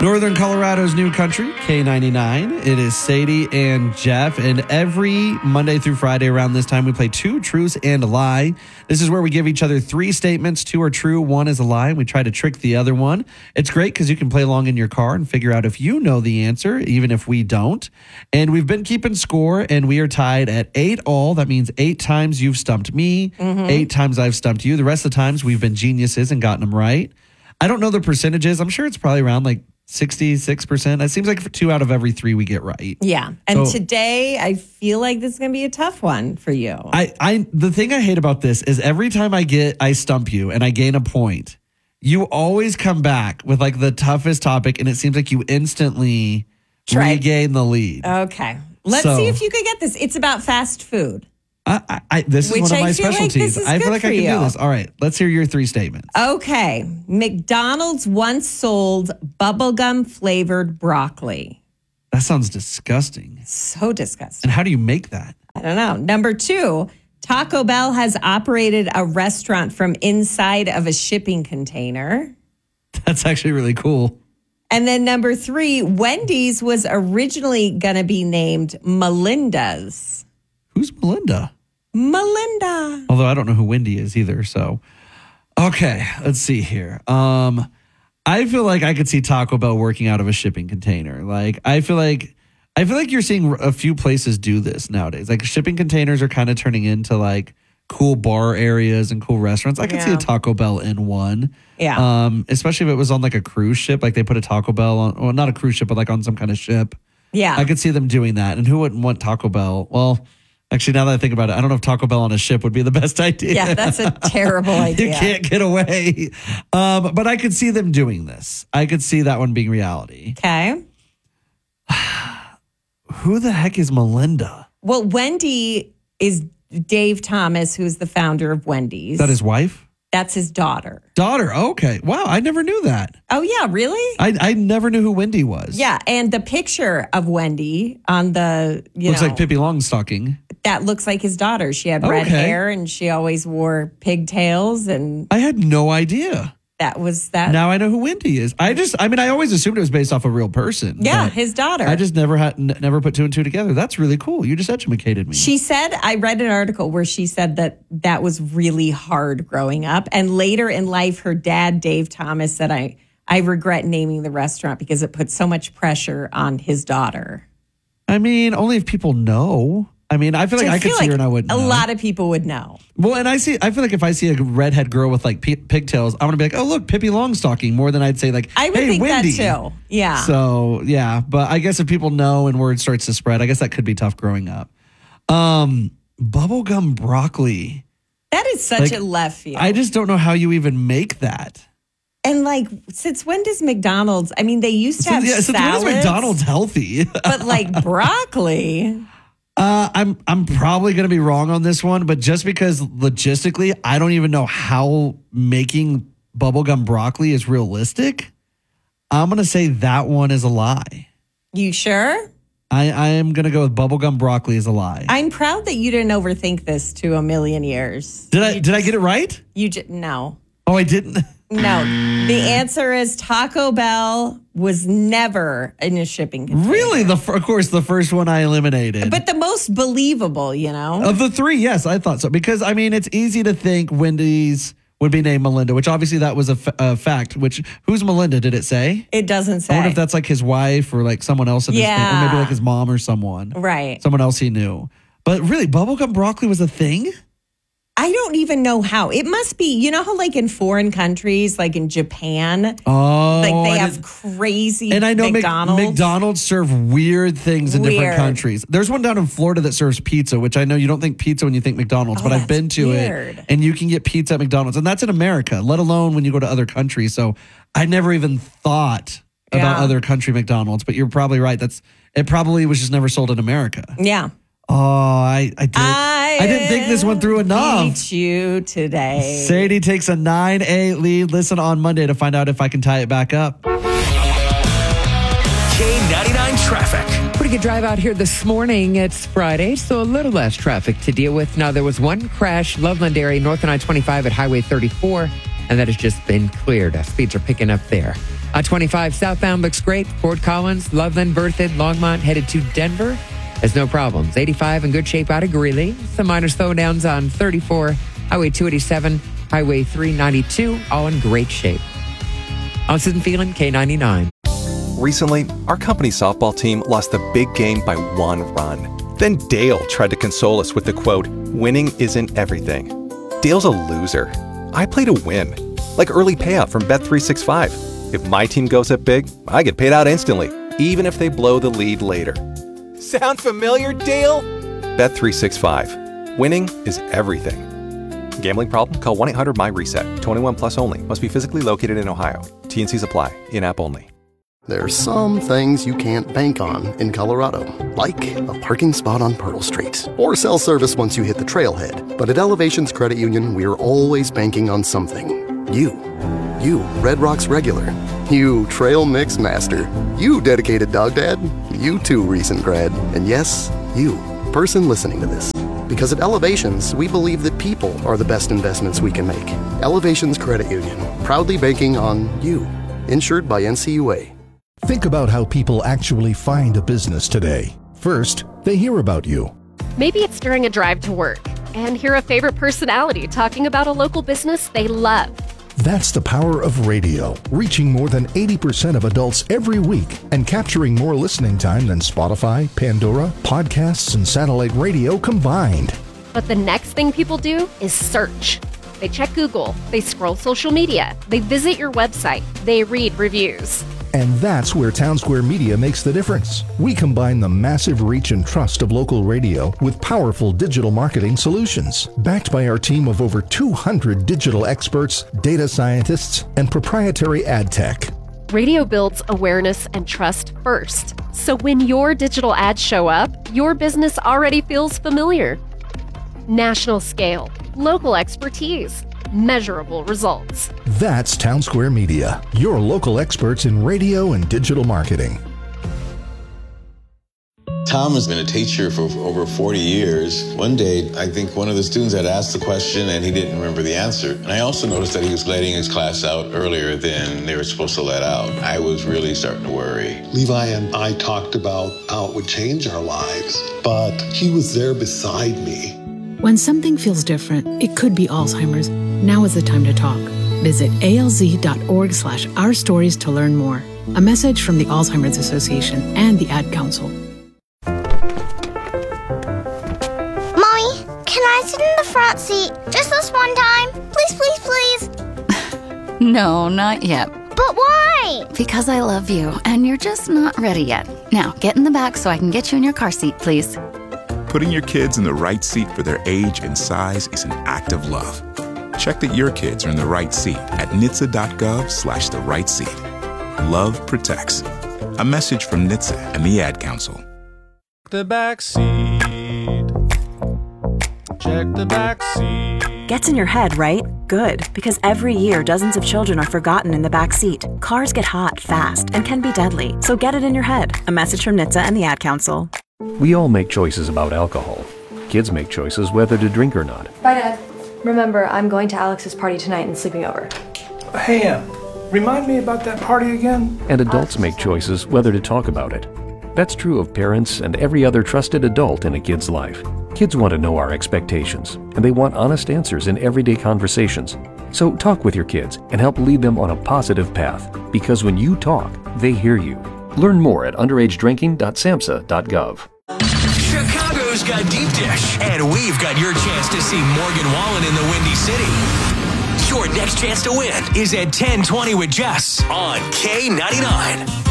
Northern Colorado's new country, K99. It is Sadie and Jeff. And every Monday through Friday around this time, we play Two Truths and a Lie. This is where we give each other three statements. Two are true, one is a lie, and we try to trick the other one. It's great because you can play along in your car and figure out if you know the answer, even if we don't. And we've been keeping score, and we are tied at 8-all. That means 8 times you've stumped me, 8 times I've stumped you. The rest of the times, we've been geniuses and gotten them right. I don't know the percentages. I'm sure it's probably around like 66%. It seems like for 2 out of every 3 we get right. Yeah. And today I feel like this is going to be a tough one for you. The thing I hate about this is every time I stump you and I gain a point, you always come back with like the toughest topic and it seems like you instantly regain the lead. Okay. Let's see if you could get this. It's about fast food. This is one of my specialties. I feel like I can do this. All right, let's hear your 3 statements. Okay. McDonald's once sold bubblegum flavored broccoli. That sounds disgusting. So disgusting. And how do you make that? I don't know. Number 2, Taco Bell has operated a restaurant from inside of a shipping container. That's actually really cool. And then number 3, Wendy's was originally going to be named Melinda's. Who's Melinda? Melinda. Although I don't know who Wendy is either. So, okay, let's see here. I feel like I could see Taco Bell working out of a shipping container. Like I feel like you're seeing a few places do this nowadays. Like shipping containers are kind of turning into like cool bar areas and cool restaurants. I could see a Taco Bell in one. Yeah. Especially if it was on like a cruise ship. Like they put a Taco Bell on, well, not a cruise ship, but like on some kind of ship. Yeah. I could see them doing that. And who wouldn't want Taco Bell? Well, actually, now that I think about it, I don't know if Taco Bell on a ship would be the best idea. Yeah, that's a terrible idea. You can't get away. But I could see them doing this. I could see that one being reality. Okay. Who the heck is Melinda? Well, Wendy is Dave Thomas, who's the founder of Wendy's. Is that his wife? That's his daughter. Daughter. Okay. Wow. I never knew that. Oh, yeah. Really? I never knew who Wendy was. Yeah. And the picture of Wendy on the, looks like Pippi Longstocking. That looks like his daughter. She had red hair and she always wore pigtails. And I had no idea. That was that. Now I know who Wendy is. I always assumed it was based off a real person. Yeah, his daughter. I just never put 2 and 2 together. That's really cool. You just educated me. She said, I read an article where she said that was really hard growing up. And later in life, her dad, Dave Thomas, said, I regret naming the restaurant because it put so much pressure on his daughter. I mean, only if people know. I mean, I feel like I could see her and I wouldn't know. A lot of people would know. Well, and I feel like if I see a redhead girl with like pigtails, I'm going to be like, oh, look, Pippi Longstocking, more than I'd say like, I would hey, think Wendy. that too. Yeah. So, yeah. But I guess if people know and word starts to spread, I guess that could be tough growing up. Bubblegum broccoli. That is such a left field. I just don't know how you even make that. And like, since when does McDonald's, I mean, they used to have salads. Since when is McDonald's healthy? But like broccoli... I'm probably going to be wrong on this one, but just because logistically, I don't even know how making bubblegum broccoli is realistic, I'm going to say that one is a lie. You sure? I am going to go with bubblegum broccoli is a lie. I'm proud that you didn't overthink this to a million years. Did I get it right? No. Oh, I didn't? No. The answer is Taco Bell was never in a shipping container. Really? Of course, the first one I eliminated. But the most believable, you know? Of the 3, yes, I thought so. Because, I mean, it's easy to think Wendy's would be named Melinda, which obviously that was a fact. Who's Melinda, did it say? It doesn't say. I wonder if that's like his wife or like someone else in his family, or maybe like his mom or someone. Right. Someone else he knew. But really, bubblegum broccoli was a thing? I don't even know how. It must be, you know how like in foreign countries, like in Japan, like they have crazy and I know McDonald's. McDonald's serve weird things in different countries. There's one down in Florida that serves pizza, which I know you don't think pizza when you think McDonald's, but I've been to it. And you can get pizza at McDonald's. And that's in America, let alone when you go to other countries. So I never even thought about other country McDonald's, but you're probably right. It probably was just never sold in America. Yeah. Oh, I didn't think this one through enough. Beat you today. Sadie takes a 9-8 lead. Listen on Monday to find out if I can tie it back up. K99 traffic. Pretty good drive out here this morning. It's Friday, so a little less traffic to deal with. Now, there was one crash, Loveland area, north on I-25 at Highway 34. and that has just been cleared. Speeds are picking up there. 25 southbound looks great. Fort Collins, Loveland, Berthoud, Longmont headed to Denver. There's no problems. 85 in good shape out of Greeley. Some minor slowdowns on 34, Highway 287, Highway 392, all in great shape. I'm Susan Phelan, K99. Recently, our company's softball team lost the big game by 1 run. Then Dale tried to console us with the quote, "Winning isn't everything." Dale's a loser. I play to win, like early payout from Bet365. If my team goes up big, I get paid out instantly, even if they blow the lead later. Sound familiar, Dale? Bet365. Winning is everything. Gambling problem? Call 1-800-MY-RESET. 21 plus only. Must be physically located in Ohio. T&Cs apply. In-app only. There's some things you can't bank on in Colorado, like a parking spot on Pearl Street, or cell service once you hit the trailhead. But at Elevations Credit Union, we're always banking on something. You, Red Rocks regular. You, trail mix master. You, dedicated dog dad. You too, recent grad. And yes, you, person listening to this. Because at Elevations, we believe that people are the best investments we can make. Elevations Credit Union, proudly banking on you. Insured by NCUA. Think about how people actually find a business today. First, they hear about you. Maybe it's during a drive to work and hear a favorite personality talking about a local business they love. That's the power of radio, reaching more than 80% of adults every week and capturing more listening time than Spotify, Pandora, podcasts, and satellite radio combined. But the next thing people do is search. They check Google, they scroll social media, they visit your website, they read reviews. And that's where Townsquare Media makes the difference. We combine the massive reach and trust of local radio with powerful digital marketing solutions, backed by our team of over 200 digital experts, data scientists, and proprietary ad tech. Radio builds awareness and trust first. So when your digital ads show up, your business already feels familiar. National scale, local expertise, measurable results. That's Townsquare Media, your local experts in radio and digital marketing. Tom has been a teacher for over 40 years. One day, I think one of the students had asked the question and he didn't remember the answer. And I also noticed that he was letting his class out earlier than they were supposed to let out. I was really starting to worry. Levi and I talked about how it would change our lives, but he was there beside me. When something feels different, it could be Alzheimer's. Now is the time to talk. Visit alz.org/ourstories to learn more. A message from the Alzheimer's Association and the Ad Council. Mommy, can I sit in the front seat just this one time? Please, please, please. No, not yet. But why? Because I love you, and you're just not ready yet. Now, get in the back so I can get you in your car seat, please. Putting your kids in the right seat for their age and size is an act of love. Check that your kids are in the right seat at NHTSA.gov/the right seat. Love protects. A message from NHTSA and the Ad Council. The back seat. Check the back seat. Gets in your head, right? Good, because every year dozens of children are forgotten in the back seat. Cars get hot fast and can be deadly, so get it in your head. A message from NHTSA and the Ad Council. We all make choices about alcohol. Kids make choices whether to drink or not. Bye, Dad. Remember, I'm going to Alex's party tonight and sleeping over. Hey, remind me about that party again? And adults make choices whether to talk about it. That's true of parents and every other trusted adult in a kid's life. Kids want to know our expectations, and they want honest answers in everyday conversations. So talk with your kids and help lead them on a positive path, because when you talk, they hear you. Learn more at underagedrinking.samhsa.gov. Chicago's got deep dish, and we've got your chance to see Morgan Wallen in the Windy City. Your next chance to win is at 10:20 with Jess on K99.